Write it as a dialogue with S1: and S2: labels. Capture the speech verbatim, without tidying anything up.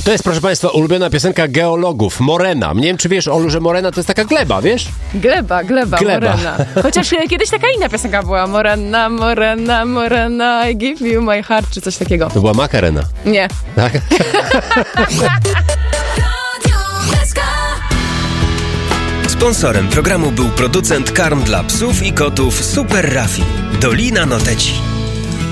S1: To jest, proszę państwa, ulubiona piosenka geologów. Morena. Nie wiem, czy wiesz, Olu, że morena to jest taka gleba, wiesz?
S2: Gleba, gleba, gleba. Morena. Chociaż kiedyś taka inna piosenka była. Morena, morena, morena, I give you my heart, czy coś takiego.
S1: To była Makarena.
S2: Nie.
S1: Tak?
S3: Sponsorem programu był producent karm dla psów i kotów Super Raffi. Dolina Noteci.